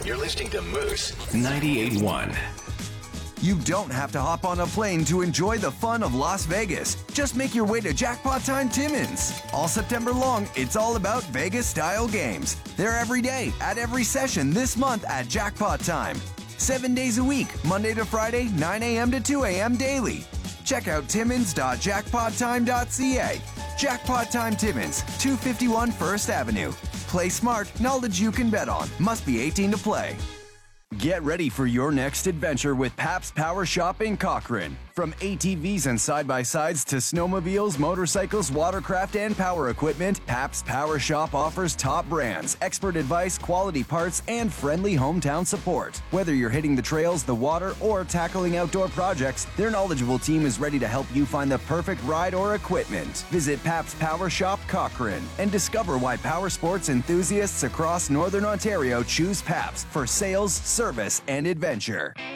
You're listening to Moose 98.1. You don't have to hop on a plane to enjoy the fun of Las Vegas. Just make your way to Jackpot Time Timmins. All September long, it's all about Vegas-style games. They're every day, at every session this month at Jackpot Time. 7 days a week, Monday to Friday, 9 a.m. to 2 a.m. daily. Check out timmins.jackpottime.ca. Jackpot Time Timmins, 251 First Avenue. Play smart, knowledge you can bet on. Must be 18 to play. Get ready for your next adventure with Pabst Power Shop in Cochrane. From ATVs and side-by-sides to snowmobiles, motorcycles, watercraft, and power equipment, Pabst Power Shop offers top brands, expert advice, quality parts, and friendly hometown support. Whether you're hitting the trails, the water, or tackling outdoor projects, their knowledgeable team is ready to help you find the perfect ride or equipment. Visit Pabst Power Shop Cochrane and discover why power sports enthusiasts across Northern Ontario choose Pabst for sales, service, and adventure.